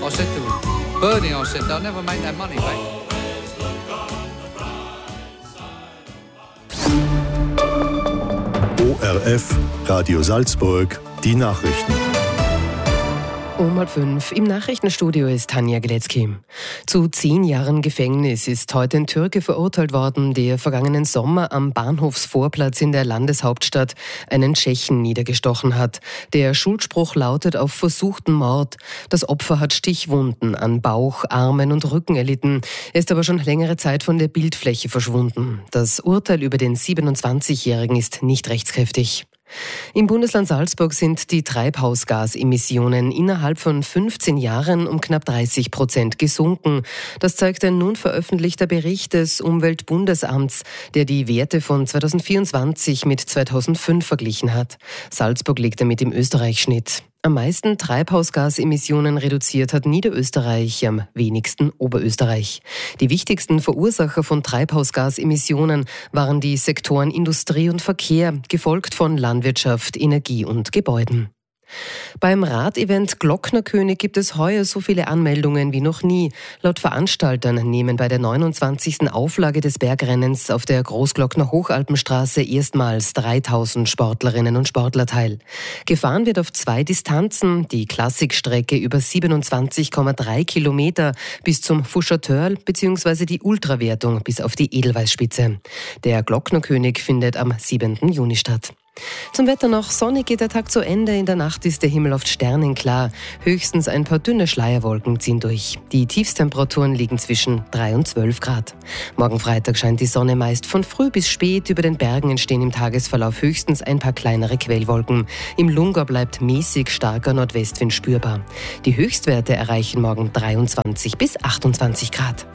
I said to Bernie, I said, they'll never make that money back. ORF, Radio Salzburg, die Nachrichten. Um 4:30 im Nachrichtenstudio ist Tanja Glecki. Zu 10 Jahren Gefängnis ist heute ein Türke verurteilt worden, der vergangenen Sommer am Bahnhofsvorplatz in der Landeshauptstadt einen Tschechen niedergestochen hat. Der Schuldspruch lautet auf versuchten Mord. Das Opfer hat Stichwunden an Bauch, Armen und Rücken erlitten. Er ist aber schon längere Zeit von der Bildfläche verschwunden. Das Urteil über den 27-Jährigen ist nicht rechtskräftig. Im Bundesland Salzburg sind die Treibhausgasemissionen innerhalb von 15 Jahren um knapp 30% gesunken. Das zeigt ein nun veröffentlichter Bericht des Umweltbundesamts, der die Werte von 2024 mit 2005 verglichen hat. Salzburg liegt damit im Österreich-Schnitt. Am meisten Treibhausgasemissionen reduziert hat Niederösterreich, am wenigsten Oberösterreich. Die wichtigsten Verursacher von Treibhausgasemissionen waren die Sektoren Industrie und Verkehr, gefolgt von Landwirtschaft, Energie und Gebäuden. Beim Radevent Glocknerkönig gibt es heuer so viele Anmeldungen wie noch nie. Laut Veranstaltern nehmen bei der 29. Auflage des Bergrennens auf der Großglockner Hochalpenstraße erstmals 3000 Sportlerinnen und Sportler teil. Gefahren wird auf 2 Distanzen, die Klassikstrecke über 27,3 Kilometer bis zum Fuschertörl bzw. die Ultrawertung bis auf die Edelweißspitze. Der Glocknerkönig findet am 7. Juni statt. Zum Wetter noch: sonnig geht der Tag zu Ende. In der Nacht ist der Himmel oft sternenklar. Höchstens ein paar dünne Schleierwolken ziehen durch. Die Tiefstemperaturen liegen zwischen 3 und 12 Grad. Morgen Freitag scheint die Sonne meist von früh bis spät. Über den Bergen entstehen im Tagesverlauf höchstens ein paar kleinere Quellwolken. Im Lungau bleibt mäßig starker Nordwestwind spürbar. Die Höchstwerte erreichen morgen 23 bis 28 Grad.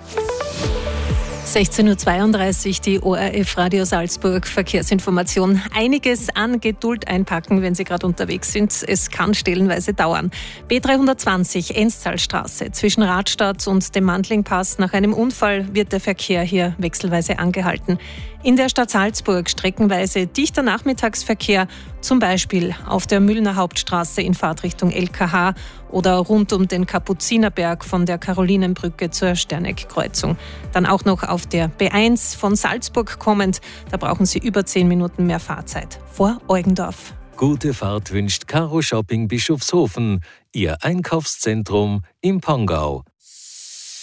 16.32 Uhr, die ORF Radio Salzburg Verkehrsinformation. Einiges an Geduld einpacken, wenn Sie gerade unterwegs sind. Es kann stellenweise dauern. B320 Enztalstraße zwischen Radstadt und dem Mantling-Pass. Nach einem Unfall wird der Verkehr hier wechselweise angehalten. In der Stadt Salzburg streckenweise dichter Nachmittagsverkehr, zum Beispiel auf der Mühlner Hauptstraße in Fahrtrichtung LKH oder rund um den Kapuzinerberg von der Karolinenbrücke zur Sterneck-Kreuzung. Dann auch noch auf der B1 von Salzburg kommend, da brauchen Sie über 10 Minuten mehr Fahrzeit. Vor Eugendorf. Gute Fahrt wünscht Caro Shopping Bischofshofen, Ihr Einkaufszentrum im Pongau.